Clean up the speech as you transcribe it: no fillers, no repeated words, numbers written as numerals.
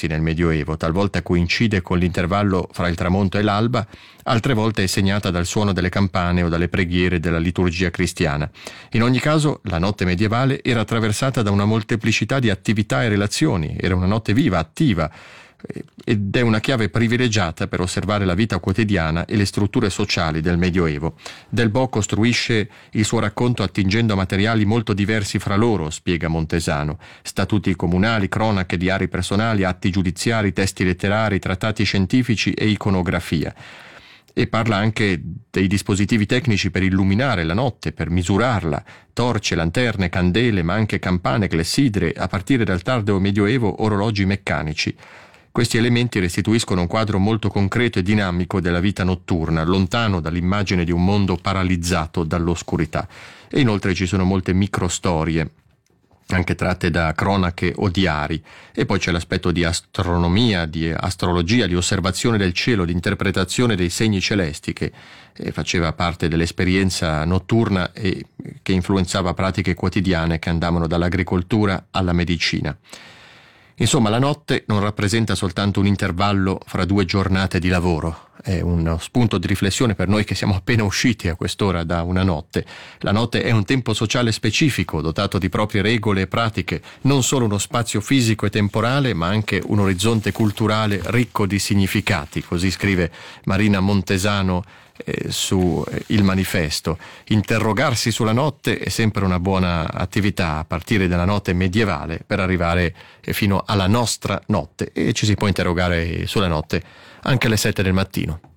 diversi nel Medioevo, talvolta coincide con l'intervallo fra il tramonto e l'alba, altre volte è segnata dal suono delle campane o dalle preghiere della liturgia cristiana. In ogni caso, la notte medievale era attraversata da una molteplicità di attività e relazioni, era una notte viva, attiva, ed è una chiave privilegiata per osservare la vita quotidiana e le strutture sociali del Medioevo. Del Bo costruisce il suo racconto attingendo a materiali molto diversi fra loro, spiega Montesano: statuti comunali, cronache, diari personali, atti giudiziari, testi letterari, trattati scientifici e iconografia. E parla anche dei dispositivi tecnici per illuminare la notte, per misurarla: torce, lanterne, candele, ma anche campane, clessidre, a partire dal tardo Medioevo orologi meccanici. Questi elementi restituiscono un quadro molto concreto e dinamico della vita notturna, lontano dall'immagine di un mondo paralizzato dall'oscurità. E inoltre ci sono molte microstorie, anche tratte da cronache o diari. E poi c'è l'aspetto di astronomia, di astrologia, di osservazione del cielo, di interpretazione dei segni celesti, che faceva parte dell'esperienza notturna e che influenzava pratiche quotidiane che andavano dall'agricoltura alla medicina. Insomma, la notte non rappresenta soltanto un intervallo fra due giornate di lavoro, è uno spunto di riflessione per noi che siamo appena usciti a quest'ora da una notte. La notte è un tempo sociale specifico, dotato di proprie regole e pratiche, non solo uno spazio fisico e temporale, ma anche un orizzonte culturale ricco di significati, così scrive Marina Montesano su Il Manifesto. Interrogarsi sulla notte è sempre una buona attività, a partire dalla notte medievale per arrivare fino alla nostra notte, e ci si può interrogare sulla notte anche alle 7 del mattino.